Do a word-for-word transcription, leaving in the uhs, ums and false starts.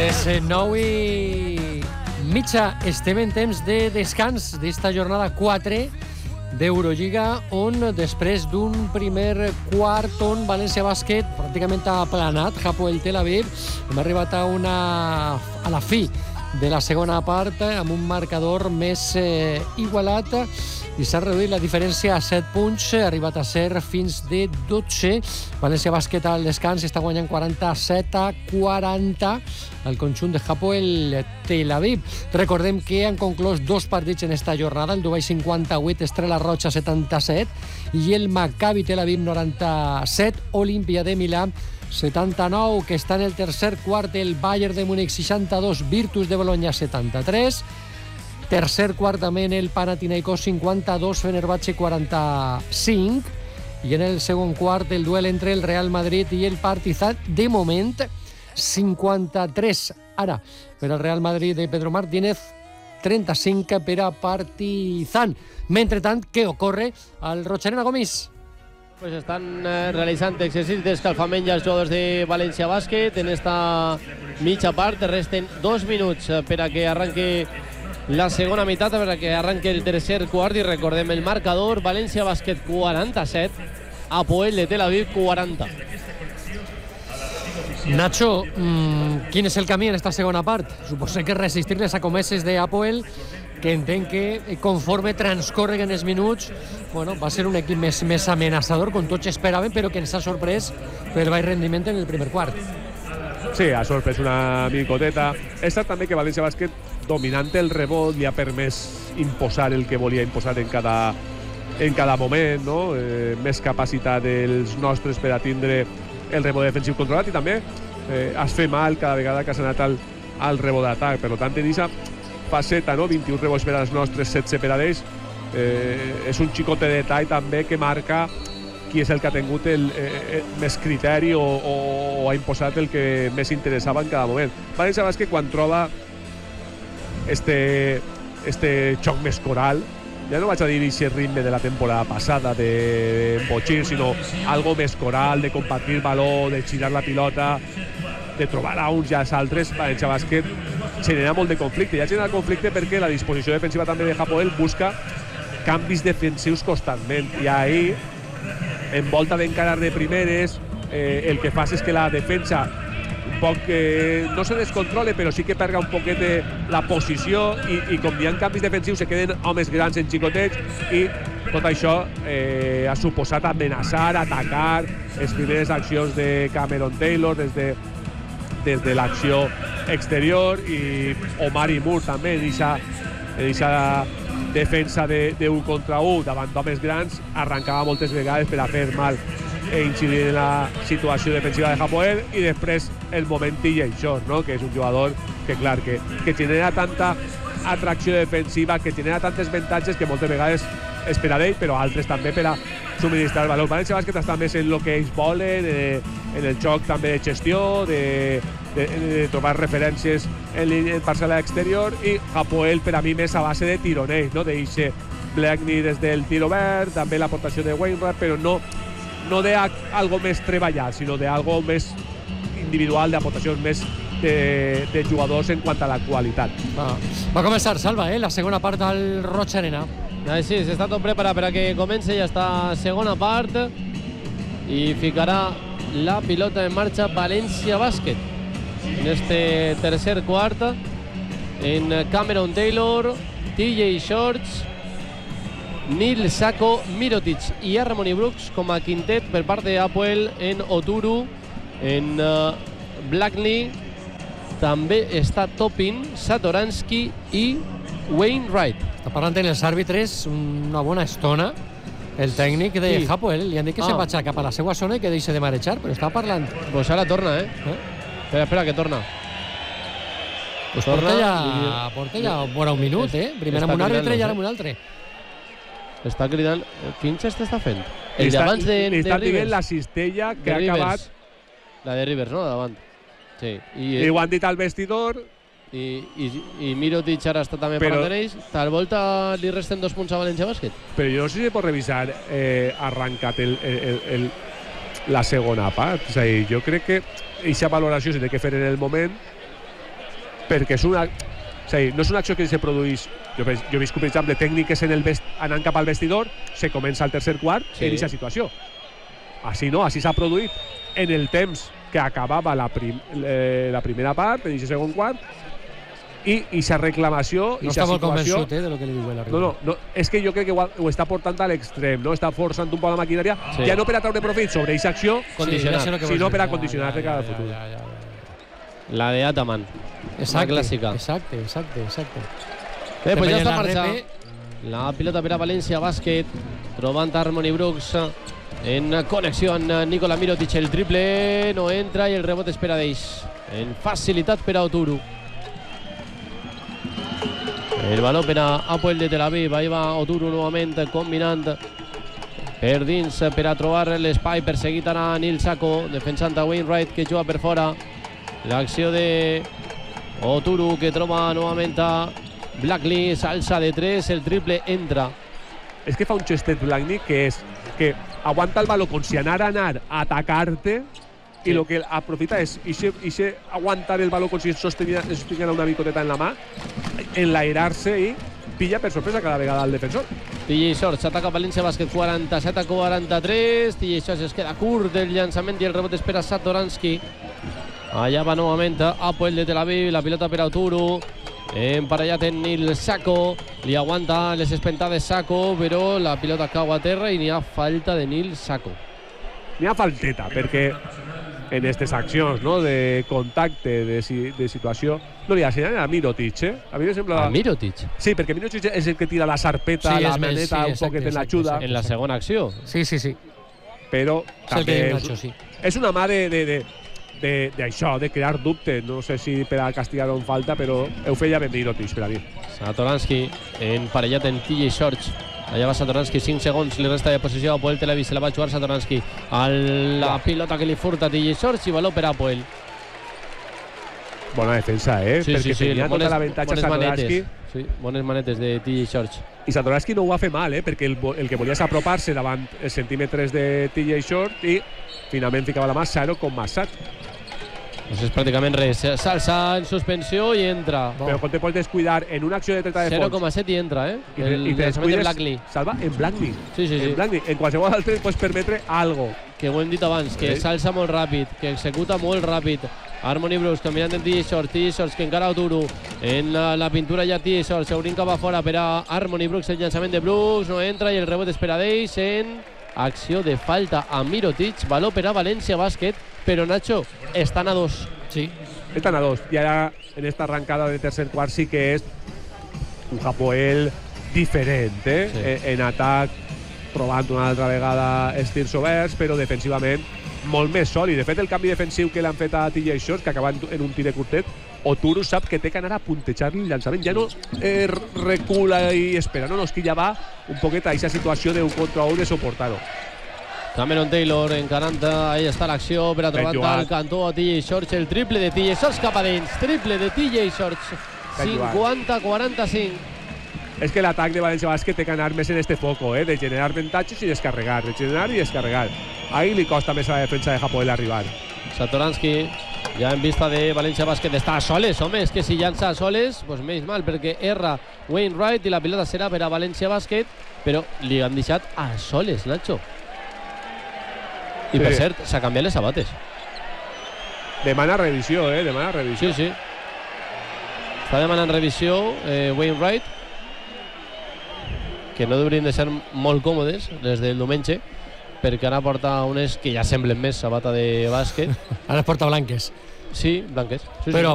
Les nou i mitja estem en temps de descans d'esta jornada quatre d'Eurolliga, on després d'un primer quart on València Bàsquet pràcticament ha aplanat Hapoel Tel Aviv, hem arribat a una a la fi de la segona part amb un marcador més eh, igualat i s'ha reduït la diferència a set punts, ha arribat a ser fins de dotze. València Bàsquet al descans està guanyant quaranta-set a quaranta el conjunt de Hapoel Tel Aviv. Recordem que han conclòs dos partits en esta jornada, el Dubai cinquanta-vuit, Estrela Roja setanta-set i el Maccabi Tel Aviv noranta-set, Olímpia de Milà setanta-nou, que està en el tercer quart el Bayern de Múnich seixanta-dos, Virtus de Bologna setanta-tres, tercer quart també en el Panathinaikos cinquanta-dos, Fenerbahce quaranta-cinc, i en el segon quart el duel entre el Real Madrid i el Partizan, de moment cinquanta-tres ara per al Real Madrid de Pedro Martínez, trenta-cinc per a Partizan. Mentrestant, què ocorre al Roig Arena, Gomis? Pues estan eh, realitzant exercicis d'escalfament ja els jugadors de València Bàsquet en esta mitja part. Resten dos minuts per a que arranque la segona meitat, per a que arranque el tercer quart, i recordem el marcador: València Bàsquet quaranta-set, Hapoel de Tel Aviv quaranta. Nacho, mmm, quin és el camí en esta segona part? Suposo que resistir les acomeses de Hapoel, que entenc que conforme transcorren els minuts, bueno, va ser un equip més, més amenaçador, com tots esperaven, però que ens ha sorprès pel baix rendiment en el primer quart. Sí, ha sorprès una micoteta. És cert també que València Bàsquet, dominant el rebot, li ha permès imposar el que volia imposar en cada, en cada moment, no? Eh, més capacitat dels nostres per a tindre el rebot defensiu controlat, i també eh, es fer mal cada vegada que s'ha anat al, al rebot d'atac. Per tant, en aquesta faceta, no? vint-i-un rebots per als nostres, setze per a ells, eh, és un xicot de detall també que marca qui és el que ha tingut el, eh, més criteri o, o, o ha imposat el que més interessava en cada moment. València Bàsquet, quan troba este, este xoc més coral, ja no vaig a dir aquest ritme de la temporada passada d'embotxir, sinó algo més coral, de compartir valor, de girar la pilota, de trobar a uns i als altres, València Bàsquet genera molt de conflicte. Ja genera conflicte perquè la disposició defensiva també de Hapoel busca canvis defensius constantment, i ahir, en volta d'encarar de primeres, eh, el que fa és que la defensa un poc eh, no se descontrole, però sí que perga un poquet de la posició, i, i com hi ha canvis defensius se queden homes grans en xicotets, i tot això eh, ha suposat amenaçar, atacar les primeres accions de Cameron Taylor des de, des de l'acció exterior, i Omari Moore també en aquesta defensa de, de un contra un davant d'homes grans arrencava moltes vegades per a fer mal e incidir en la situació defensiva de Hapoel. I després el moment T J Short, no? Que és un jugador que, clar, que, que genera tanta atracció defensiva, que genera tantes avantatges que moltes vegades és per a ell, però altres també per a subministrar valor. València Bàsquet està més en el que ells volen, eh, en el joc també de gestió, de, de, de trobar referències en línia parcel·la exterior, i Hapoel per a mi més a base de tironeig, no? D'eixe Blackney des del tir obert, també l'aportació de Wainwright, però no, no d'algo més treballat, sinó d'algo més individual, d'aportacions més de, de jugadors en quant a la qualitat. Va, va començar, Salva, eh? La segona part al Roig Arena. Ah, sí, s'està tot preparat per a que comenci ja esta segona part, i ficarà la pilota en marxa València Bàsquet en este tercer quart, en Cameron Taylor, T J Shorts, Neil Sacco, Mirotic i Harmony Brooks com a quintet per part de Hapoel, en Oturu, en uh, Blackney, també està Topin, Satoransky i Wainwright. Està parlant en els àrbitres una bona estona el tècnic de sí. Hapoel. Li han dit que ah. se'n vagi cap a la seva zona i que deixi de marejar, però està parlant. Pues ara torna, eh? eh? Espera, espera, que torna. Pues torna, porta ja, i... porta ja vora un minut, eh? Primer amb un àrbitre i ara amb un altre. Està cridant... Quin gest està fent? El d'abans de, de, de Rivers. Està la cistella que de ha Rivers. acabat... La de Rivers, no? Davant. Sí. I, I ho han dit al vestidor... I, i, i Mirotic ara està també però, parlant d'ells. Tal volta li resten dos punts a València Bàsquet. Però jo no sé si pot revisar eh, arrencat el, el, el, la segona part. És a dir, jo crec que aquesta valoració s'ha de fer en el moment perquè és una... És a dir, no és una acció que se produeix... Jo, jo he vist, per exemple, tècniques en el vest, anant cap al vestidor, se comença el tercer quart sí. en aquesta situació. Així no, així s'ha produït en el temps que acabava la, prim, eh, la primera part, en aquest segon quart, i aquesta reclamació... No està molt convençut, eh, de lo que li diu el No, no, no, és que jo crec que ho, ho està portant a l'extrem, no? Està forçant un poc la maquinària, sí. ja no per a treure profit sobre aquesta acció, sí, sinó per a condicionar-te cada ja, futur. Ja, ja, ja. La de Ataman. Exacte, la clàssica. Exacte, exacte, exacte. Bé, pues ja està la marxa. repe. La pilota per a València Bàsquet, trobant Harmony Brooks en connexió amb Nikola Mirotic. El triple no entra i el rebot és per a d'ells. En facilitat per a Oturu. El baló per a Hapoel de Tel Aviv. Ahí va Oturu novament combinant per dins per a trobar l'espai. Perseguit ara Nil Sako, defensant a Wainwright que juga per fora. L'acció de Oturu que troba novament a Blackley, salsa de tres, el triple entra. És que fa un gestet Blackley que és que aguanta el baló com si anara a anar a atacar-te sí. i el que aprofita és ixe aguantar el baló com si sostenia, sostenia una bicoteta en la mà, enlairar-se i pilla per sorpresa cada vegada el defensor. T J Shorts ataca València Bàsquet quaranta-set a quaranta-tres. T J Shorts es queda curt del llançament i el rebot és per a Satoransky. Allà va novament Hapoel de Tel Aviv, la pilota per a Oturu. Emparellat en Nil Sako, li aguanta les espentades Sako, però la pilota cau a terra i n'hi ha falta de Nil Sako. N'hi ha falteta, perquè en aquestes accions no, de contacte, de, de situació, no li ha assenyalat a Mirotic, eh? A mi em sembla... A Mirotic? Sí, perquè Mirotic és el que tira la sarpeta, sí, la maneta, sí, un poquet en l'ajuda. En la segona acció. Sí, sí, sí. Però és també és, Nacho, sí. és una mà de... de, de d'això, de, de crear dubtes. No sé si per a castigar on falta, però ho feia ben Mirotic, per a mi. Satoransky emparellat en T J Shorts. Allà va Satoransky, cinc segons, li resta de posició a Hapoel Tel Aviv, se la va jugar Satoransky. A la pilota que li furta T J Shorts i baló per Hapoel. Bona defensa, eh? Sí, perquè sí, sí, tenia tota l'avantatge Satoransky. Sí, bones manetes de T J Shorts. I Satoransky no ho va fer mal, eh? Perquè el, el que volia és apropar-se davant els centímetres de T J Shorts i finalment ficava la mà zero coma set. Doncs és pràcticament res. Salsa en suspensió i entra. Bon. Però quan te pots descuidar en una acció de treta de fons... zero coma set i entra, eh? I, el i te descuides... de Blackley. Salva en Blackley. Sí, sí, sí. En Blackley. En qualsevol altre pots permetre algo. Que ho hem dit abans, que sí. Salsa molt ràpid, que executa molt ràpid. Harmony Brooks caminant en T J Shorts, T J Shorts que encara Oturu. En la, la pintura ja T J Shorts, s'obrin cap a fora per a Harmony Brooks, el llançament de Brooks, no entra i el rebot és per a d'ells en acció de falta a Mirotic, baló per a València Bàsquet, però Nacho, estan a dos. Sí. Estan a dos. I ara, en esta arrancada de tercer quart, sí que és un Hapoel diferent, eh? Sí. En, en atac, provant una altra vegada els tirs oberts, però defensivament molt més sòlid. De fet, el canvi defensiu que l'han fet a T J Shorts, que acaba en un tir de curtet, Oturu sap que té que anar a puntejar-li el llançament. Ja no eh, recula i espera, no, no, és que ja va un poquet a aquesta situació d'un contra un de suportar-ho. Cameron Taylor encarant, ahí està l'acció per a trobar el cantó a T J Shorts, el triple de T J Shorts cap a dins, triple de T J Shorts, cinquanta a quaranta-cinc. És que l'atac de València Bàsquet té que anar més en este foco, eh, de generar avantatges i descarregar, de generar i descarregar. Ahí li costa més a la defensa de Hapoel arribar. Satoransky, ja en vista de València Bàsquet, està a soles, home, és que si llança a soles, pues menys mal, perquè erra Wainwright i la pilota serà per a València Bàsquet, però li han deixat a soles, Nacho. I per sí. Cert, s'ha canviat les sabates. Demana revisió, eh? Demana revisió. Sí, sí. Està demanant revisió eh, Wainwright, que no deurien de ser molt còmodes, les del diumenge, perquè ara porta unes que ja semblen més sabata de bàsquet. Ara porta blanques. Sí, blanques. Sí, però sí.